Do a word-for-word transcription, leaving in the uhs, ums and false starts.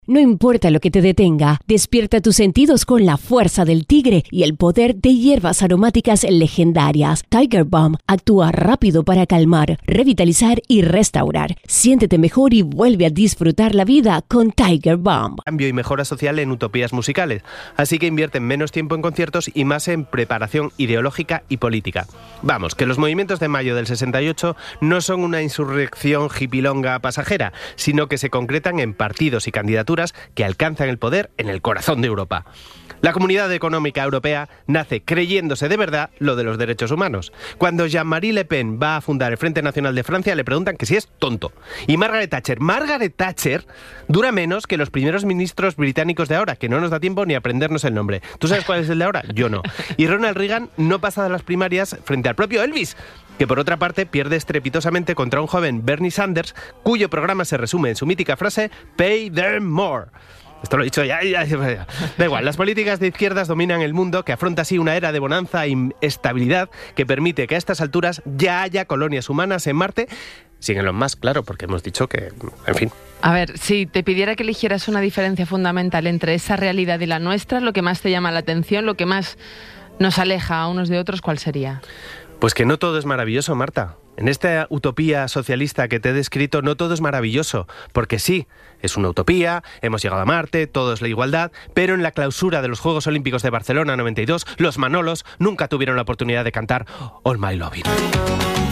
No importa lo que te detenga, despierta tus sentidos con la fuerza del tigre y el poder de hierbas aromáticas legendarias. Tiger Balm actúa rápido para calmar, revitalizar y restaurar. Siéntete mejor y vuelve a disfrutar la vida con Tiger Balm. Cambio y mejora social en utopías musicales, así que invierten menos tiempo en conciertos y más en preparación ideológica y política. Vamos, que los movimientos de mayo del sesenta y ocho no son una insurrección hipilonga pasajera, sino que se concretan en partidos y candidaturas que alcanzan el poder en el corazón de Europa. La Comunidad Económica Europea nace creyéndose de verdad lo de los derechos humanos. Cuando Jean-Marie Le Pen va a fundar el Frente Nacional de Francia, le preguntan que si es tonto. Y Margaret Thatcher, Margaret Thatcher dura menos que los primeros ministros británicos de ahora, que no nos da tiempo ni a aprendernos el nombre. ¿Tú sabes cuál es el de ahora? Yo no. Y Ronald Reagan no pasa de las primarias frente al propio Elvis, que por otra parte pierde estrepitosamente contra un joven Bernie Sanders, cuyo programa se resume en su mítica frase "Pay them more". Esto lo he dicho ya, ya, ya. Da igual, las políticas de izquierdas dominan el mundo, que afronta así una era de bonanza e estabilidad que permite que a estas alturas ya haya colonias humanas en Marte, sin Elon Musk, claro, porque hemos dicho que, en fin. A ver, si te pidiera que eligieras una diferencia fundamental entre esa realidad y la nuestra, lo que más te llama la atención, lo que más nos aleja a unos de otros, ¿cuál sería? Pues que no todo es maravilloso, Marta. En esta utopía socialista que te he descrito, no todo es maravilloso, porque sí, es una utopía, hemos llegado a Marte, todo es la igualdad, pero en la clausura de los Juegos Olímpicos de Barcelona noventa y dos, los Manolos nunca tuvieron la oportunidad de cantar All My Lovin'.